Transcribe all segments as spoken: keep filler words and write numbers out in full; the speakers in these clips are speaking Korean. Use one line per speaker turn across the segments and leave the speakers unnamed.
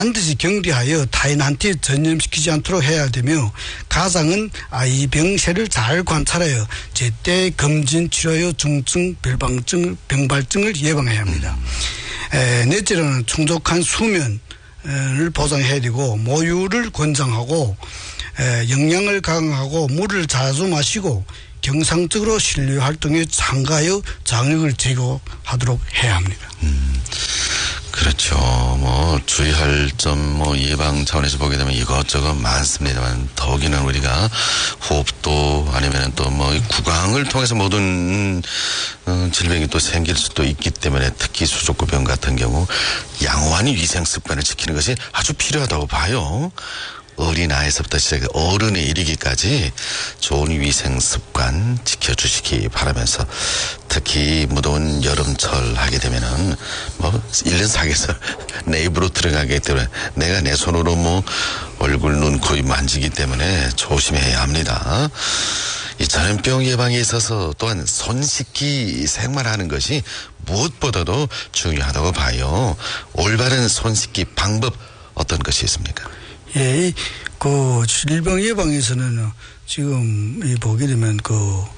반드시 격리하여 타인한테 전염시키지 않도록 해야 되며 가장은 이 병세를 잘 관찰하여 제때 검진 치료하여 중증 별방증 병발증을 예방해야 합니다. 에, 넷째로는 충족한 수면을 보장해야 되고 모유를 권장하고 에, 영양을 강화하고 물을 자주 마시고 경상적으로 실내 활동에 참가하여 장력을 제고하도록 해야 합니다.
음. 그렇죠. 뭐 주의할 점 뭐 예방 차원에서 보게 되면 이것저것 많습니다만 더욱이나 우리가 호흡도 아니면 또 뭐 구강을 통해서 모든 어, 질병이 또 생길 수도 있기 때문에 특히 수족구병 같은 경우 양호한 위생 습관을 지키는 것이 아주 필요하다고 봐요. 어린아이에서부터 시작해 어른에 이르기까지 좋은 위생 습관 지켜주시기 바라면서 특히 무더운 여름철 하게 되면은 뭐 일 년 사계절 내 입으로 들어가기 때문에 내가 내 손으로 뭐 얼굴, 눈, 코, 입 만지기 때문에 조심해야 합니다. 이 전염병 예방에 있어서 또한 손 씻기 생활하는 것이 무엇보다도 중요하다고 봐요. 올바른 손 씻기 방법 어떤 것이 있습니까?
예, 그 질병 예방에서는 지금 이 보게 되면 그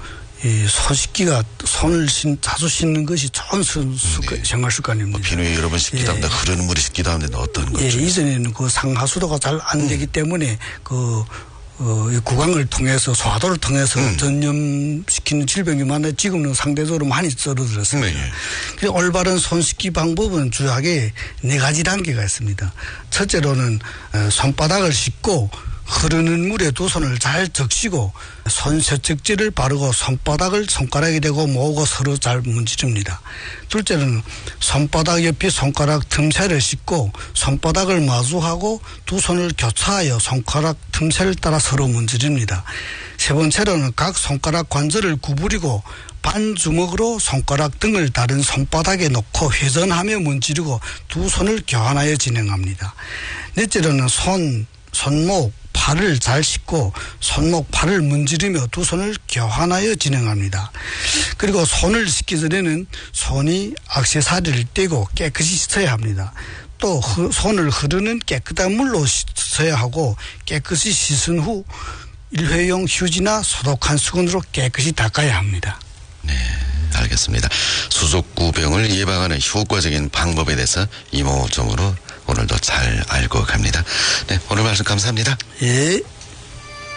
이 손 씻기가 손을 신, 자주 씻는 것이 좋은 습, 습관,
네.
생활 습관입니다.
뭐 비누에 여러 번 씻기도 합니다.
예.
흐르는 물이 씻기도 하는데 어떤 거죠?
예, 이전에는 그 상하수도가 잘 안 되기 음. 때문에 그 어, 이 구강을 통해서 소화도를 통해서 음. 전염시키는 질병이 많아요. 지금은 상대적으로 많이 줄어들었습니다. 네. 그래서 올바른 손 씻기 방법은 주요하게 네 가지 단계가 있습니다. 첫째로는 손바닥을 씻고 흐르는 물에 두 손을 잘 적시고 손 세척제를 바르고 손바닥을 손가락에 대고 모으고 서로 잘 문지릅니다. 둘째는 손바닥 옆에 손가락 틈새를 씻고 손바닥을 마주하고 두 손을 교차하여 손가락 틈새를 따라 서로 문지릅니다. 세 번째로는 각 손가락 관절을 구부리고 반주먹으로 손가락 등을 다른 손바닥에 놓고 회전하며 문지르고 두 손을 교환하여 진행합니다. 넷째로는 손, 손목, 팔을 잘 씻고 손목, 팔을 문지르며 두 손을 교환하여 진행합니다. 그리고 손을 씻기 전에는 손이 액세서리를 떼고 깨끗이 씻어야 합니다. 또 흐, 손을 흐르는 깨끗한 물로 씻어야 하고 깨끗이 씻은 후 일회용 휴지나 소독한 수건으로 깨끗이 닦아야 합니다.
네, 알겠습니다. 수족구병을 예방하는 효과적인 방법에 대해서 이모저모로 오늘도 잘 알고 갑니다. 네, 오늘 말씀 감사합니다.
예.